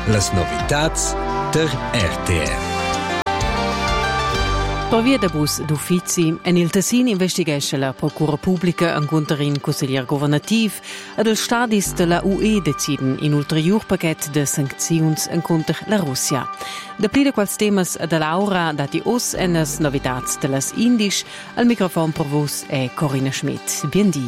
Las novitats der RTR. Per via da bus d'uffici, en il Tessin investigesce la Procura Pubblica encontr in consiglier governativ ed els stadis de la UE deciden in ulterior paquet de sancziuns encontr la Russia. Da pli de quals temas de Laura dati os en las novitats de las Indisch, al microfon per vos è Corinna Schmidt. Biendi.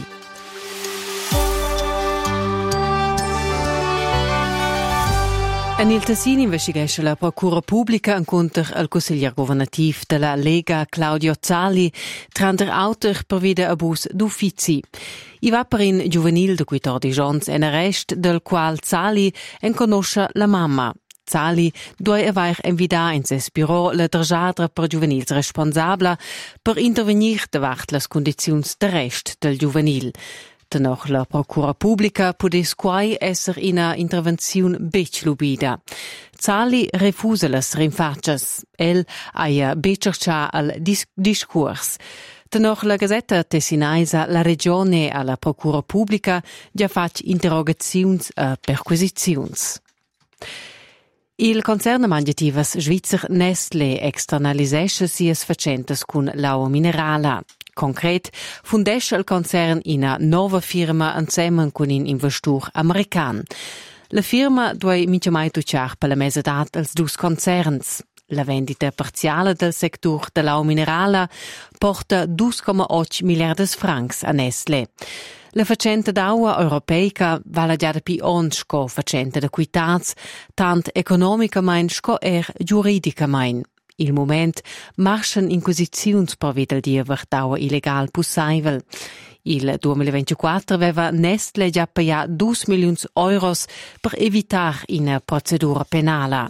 En il Tessin investigesce la Procura Pubblica encontr al consiglier governativ de la Lega Claudio Zali trander auter per via abus d'uffici. I va per in juvenil de 14 ans en arrest del qual Zali en conosce la mamma. Zali doi avair envidar in ses bureau la drajadra per juvenils responsabla per intervenir davart las condiziuns d'arrest del juvenil. Dennoch la Procura Pubblica podes quai esser ina intervenziun bec lubida. Zali refusa las rinfaccias. El aia becercia al discurs. Dennoch la Gazzetta Tessinaisa la Regione alla Procura Pubblica già fac interrogaziuns e perquisiziuns. Il concern mangiativas svizzer Nestlé externalisesce sias facentas cun l'au minerala. Concret, fundesce il concern ina nova firma insieme con un investor american. La firma doi mincha mai tuciar per la mesedat als dus concerns. La vendita parziale del sector dell'au minerala porta 2,8 miliardas francs a Nestlé. La facenta d'aua europeica vala già da pi ons sco facenta da quitats, tant economicamain sco giuridicamain. Il moment marschen inquisiziuns per vedel diever d'aua illegal possibel. Il 2024 aveva Nestlé già pagà 2 milions euros per evitar una procedura penala.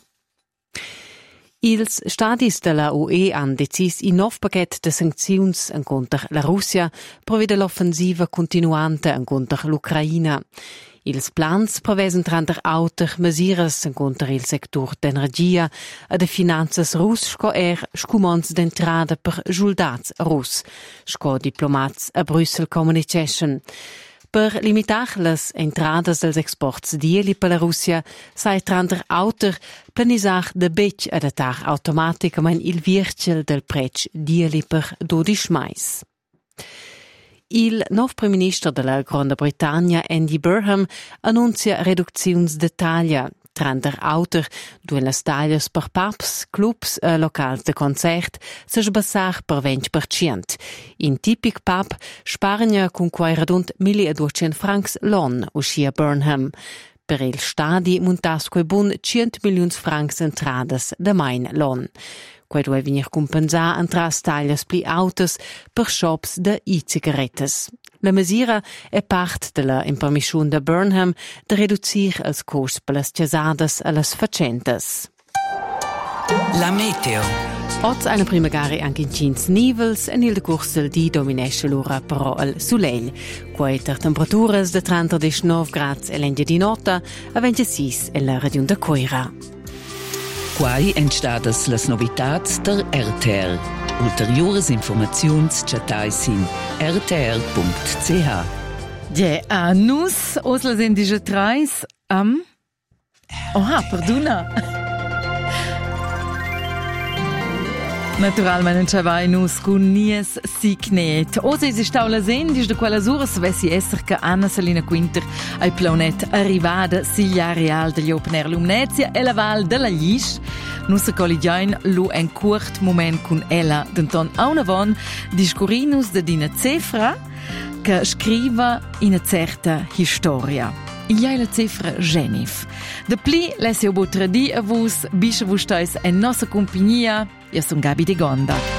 Ils stadis della UE han decis in nov paquet de sancziuns encontr la Russia per vedere l'offensiva continuante encontr l'Ucraina. Ils plans prevesen trander auter mesures encontr il sector d'energia e de finanzas rus sco scumons d'entrada per soldats rus, sco diplomats a Brüssel communication. Per limitar las entradas dels exports dieli per la Russia, sai trander auter planisar de bec adatar automaticament il virtual del prec dieli per 12 mais. Il nov Prime Minister della Grande Bretagna, Andy Burnham, annunzia reduziuns de taglia. Trander auter, duen las taglias per pubs, clubs e locals de concert, se sbassar per 20%. In tipic pub spargna con quai radund 1.200 francs l'on, uscia Burnham. Per il stadi muntasque bun 100 milions francs entradas de main l'on. Quai due venir compensar entras taglias pli autas per shops de e-cigarettes. La mesura è part della impermissione de Burnham de reducir els costs per las cesadas e las facentas. La meteo. Oz eine prima gare anche in cins nivels en il decurs del di dominesce l'ora però al soleil. Quai ter temperaturas de 39 grads e l'engia di nota a 26 e la regione de Coira. Quai entstadas las novitats der RTR. Ulteriores informaziuns chatais in rtr.ch. Ja, a nus os las endige trais am... perdona. Naturalmente c'è vai nus con nies signet. Ose si stau la sendis de quella sura svessi esser che Anna Salina Quinter ai planet arrivada siglia real degli Open Air Lumnezia e la Val della Glisch. Nusa collegiain lu en curt moment con ella denton a una von discurinus de dina cifra che scriva in una certa storia. Il y a la cifra Genif. De pli lesse obo tradi a vus, bisce vus stais en nossa compagnia. Io son Gabi de Gonda.